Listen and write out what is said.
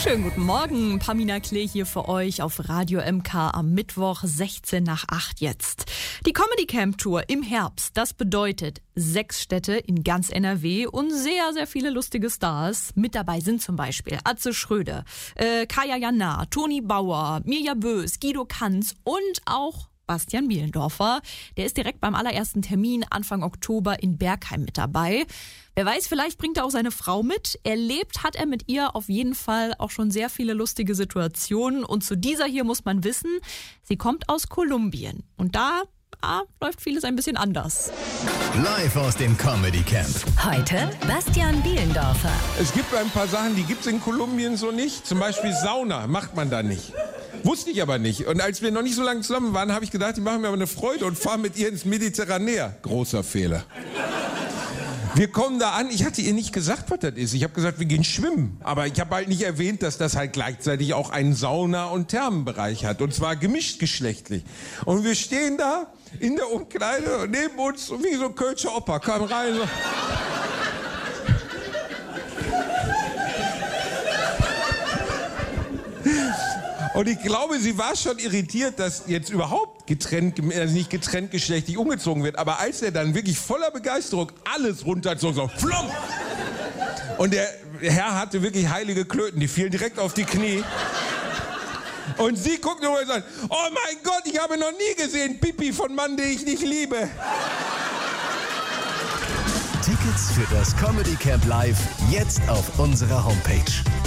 Schönen guten Morgen, Pamina Klee hier für euch auf Radio MK am Mittwoch 16 nach 8 jetzt. Die Comedy Camp Tour im Herbst, das bedeutet 6 Städte in ganz NRW und sehr, sehr viele lustige Stars. Mit dabei sind zum Beispiel Atze Schröder, Kaya Jana, Toni Bauer, Mirja Bös, Guido Kanz und auch Bastian Bielendorfer. Der ist direkt beim allerersten Termin Anfang Oktober in Bergheim mit dabei. Wer weiß, vielleicht bringt er auch seine Frau mit. Erlebt hat er mit ihr auf jeden Fall auch schon sehr viele lustige Situationen. Und zu dieser hier muss man wissen, sie kommt aus Kolumbien. Und da läuft vieles ein bisschen anders. Live aus dem Comedy Camp. Heute Bastian Bielendorfer. Es gibt ein paar Sachen, die gibt es in Kolumbien so nicht. Zum Beispiel Sauna macht man da nicht. Wusste ich aber nicht. Und als wir noch nicht so lange zusammen waren, habe ich gedacht, die machen mir aber eine Freude und fahren mit ihr ins Mediterranär. Großer Fehler. Wir kommen da an, ich hatte ihr nicht gesagt, was das ist. Ich habe gesagt, wir gehen schwimmen. Aber ich habe halt nicht erwähnt, dass das halt gleichzeitig auch einen Sauna- und Thermenbereich hat. Und zwar gemischt geschlechtlich. Und wir stehen da in der Umkleide und neben uns, wie so ein Kölscher Opa, kam rein so. Und ich glaube, sie war schon irritiert, dass jetzt überhaupt nicht getrenntgeschlechtlich umgezogen wird. Aber als er dann wirklich voller Begeisterung alles runterzog, so flom! Und der Herr hatte wirklich heilige Klöten, die fielen direkt auf die Knie. Und sie guckt nur und sagt, oh mein Gott, ich habe noch nie gesehen Pipi von Mann, den ich nicht liebe. Tickets für das Comedy Camp Live jetzt auf unserer Homepage.